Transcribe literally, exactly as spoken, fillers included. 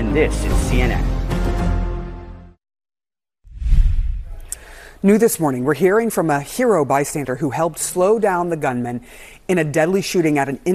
and this is C N N. New this morning, we're hearing from a hero bystander who helped slow down the gunman in a deadly shooting at an